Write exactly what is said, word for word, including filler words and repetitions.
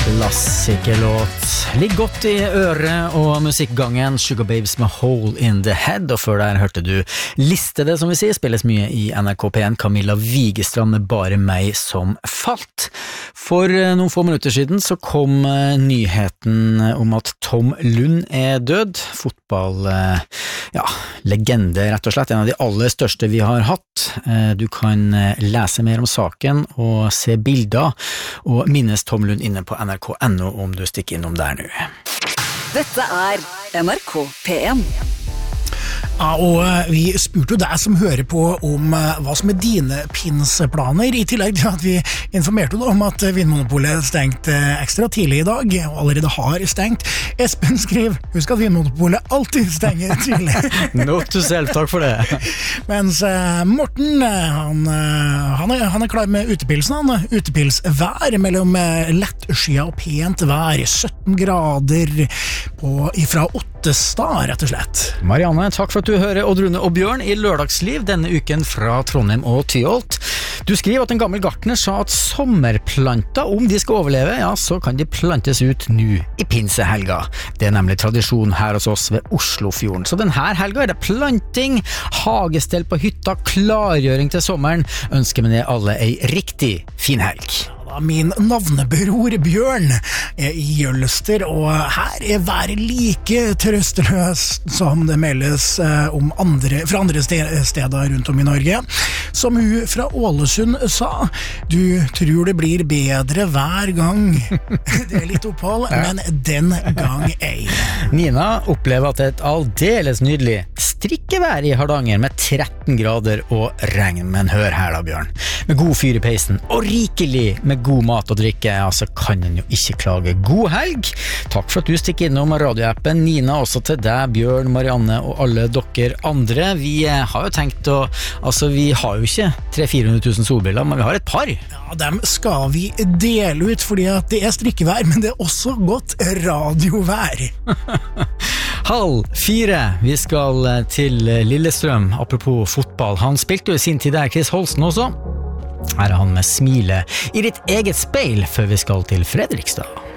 Klassikerlåt. Ligg godt i øret og musikkgangen Sugar Babes med Hole in the Head, og før der hørte du Listede, som vi sier, spilles mye i N R K P en, Camilla Wigestrand med Bare meg som falt. For noen få minutter siden så kom nyheten om at Tom Lund er død. Fotball, ja, legende rett og slett, en av de aller største vi har hatt. Du kan lese mer om saken og se bilder og minnes Tom Lund inne på N R K punktum N O om du stikker innom der nå. Dette er N R K P en. Ja, og vi spurte jo deg som hører på om hva som er dine pinseplaner, i tillegg til at vi informerte om at Vinmonopolet stengte ekstra tidlig i dag, og allerede har stengt. Espen skriver, husk at Vinmonopolet alltid stenger tidlig. Note to self, takk for det. Mens Morten, han, han, er, han er klar med utepilsen, han. Utepilsvær mellom lettskia og pent vær, sytten grader på, ifra Ottestad, rett og slett. Marianne, takk for at du hører Odd Rune og Bjørn i Lørdagsliv denne uken fra Trondheim og Tyholt. Du skriver at en gammel gartner sa at sommerplanter, om de skal overleve, ja, så kan de plantes ut nå i pinsehelga. Det er nemlig tradisjon her hos oss ved Oslofjorden. Så denne helga er det planting, hagestell på hytta, klargjøring til sommeren. Ønsker med det alle ei riktig fin helg. Min navnebror Bjørn er i Jølster, og her er været like trøsteløst som det meldes om andre, fra andre steder rundt om i Norge. Som hun fra Ålesund sa, du tror det blir bedre hver gang. Det er litt opphold, men den gang ei. Nina opplever at det er et aldeles nydelig strikkevær i Hardanger med tretten grader og regn, men hør her da, Bjørn. Med god fyr i peisen og rikelig med god mat og drikke, ja, så kan en jo ikke klage. God helg! Takk for at du stikker innom radioappen. Nina, også til deg, Bjørn, Marianne og alle dere andre. Vi har jo tenkt å, altså vi har jo ikke tre til fire hundre tusen solbriller, men vi har et par. Ja, dem skal vi dele ut, fordi at det er strikkevær, men det er også godt radiovær. Halv fire, vi skal til Lillestrøm, apropos fotball. Han spilte jo i sin tid der, Chris Holsten også. Her er han med smile i ditt eget speil før vi skal til Fredrikstad.